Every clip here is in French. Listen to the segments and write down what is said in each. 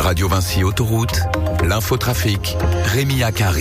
Radio Vinci Autoroute, l'infotrafic, Rémi Akari.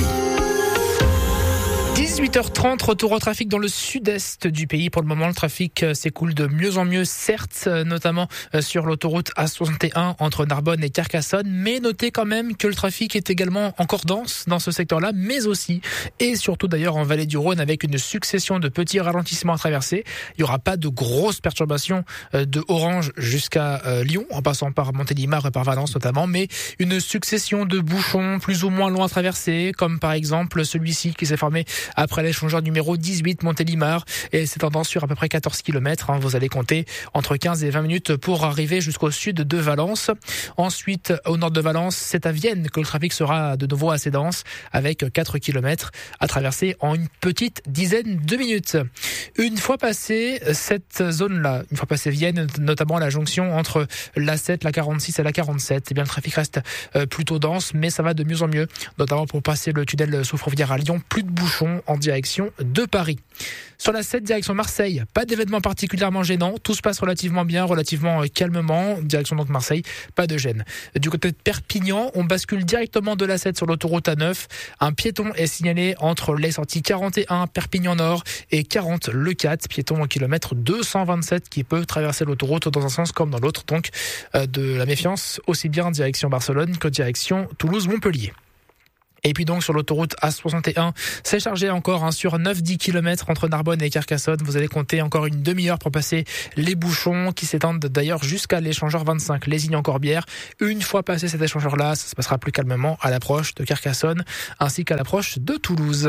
18h30, retour au trafic dans le sud-est du pays. Pour le moment, le trafic s'écoule de mieux en mieux, certes, notamment sur l'autoroute A61 entre Narbonne et Carcassonne. Mais notez quand même que le trafic est également encore dense dans ce secteur-là, mais aussi et surtout d'ailleurs en vallée du Rhône avec une succession de petits ralentissements à traverser. Il n'y aura pas de grosses perturbations de Orange jusqu'à Lyon, en passant par Montélimar et par Valence notamment, mais une succession de bouchons plus ou moins longs à traverser, comme par exemple celui-ci qui s'est formé après l'échangeur numéro 18 Montélimar, et c'est tendance sur à peu près 14 km. Vous allez compter entre 15 et 20 minutes pour arriver jusqu'au sud de Valence. Ensuite, au nord de Valence, c'est à Vienne que le trafic sera de nouveau assez dense, avec 4 km à traverser en une petite dizaine de minutes. Une fois passé cette zone-là, une fois passé Vienne, notamment la jonction entre l'A7, la 46 et la 47, eh bien le trafic reste plutôt dense, mais ça va de mieux en mieux, notamment pour passer le tunnel Soufrivière à Lyon. Plus de bouchons en direction de Paris. Sur la 7, direction Marseille, pas d'événement particulièrement gênant, tout se passe relativement bien, relativement calmement, direction donc Marseille, pas de gêne. Du côté de Perpignan, on bascule directement de la 7 sur l'autoroute A9, un piéton est signalé entre les sorties 41 Perpignan Nord et 40 Le 4, piéton au kilomètre 227 qui peut traverser l'autoroute dans un sens comme dans l'autre, donc de la méfiance aussi bien direction Barcelone que direction Toulouse-Montpellier. Et puis donc sur l'autoroute A61, c'est chargé encore sur 9-10 km entre Narbonne et Carcassonne. Vous allez compter encore une demi-heure pour passer les bouchons qui s'étendent d'ailleurs jusqu'à l'échangeur 25, Lézignan-Corbière. Une fois passé cet échangeur-là, ça se passera plus calmement à l'approche de Carcassonne ainsi qu'à l'approche de Toulouse.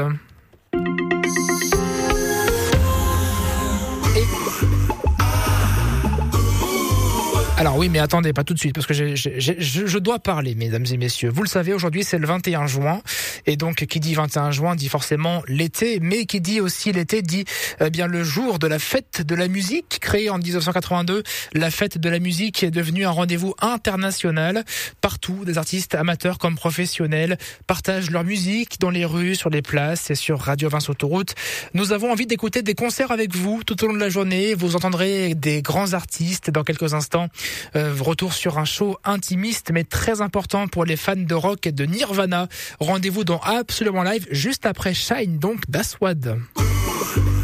Alors oui, mais attendez, pas tout de suite, parce que je dois parler, mesdames et messieurs. Vous le savez, aujourd'hui, c'est le 21 juin. Et donc, qui dit 21 juin dit forcément l'été, mais qui dit aussi l'été dit bien le jour de la fête de la musique. Créée en 1982, la fête de la musique est devenue un rendez-vous international. Partout, des artistes amateurs comme professionnels partagent leur musique dans les rues, sur les places et sur Radio Vinci Autoroute. Nous avons envie d'écouter des concerts avec vous tout au long de la journée. Vous entendrez des grands artistes dans quelques instants. Retour sur un show intimiste mais très important pour les fans de rock et de Nirvana. Rendez-vous dans Absolument Live juste après Shine, donc d'Aswad.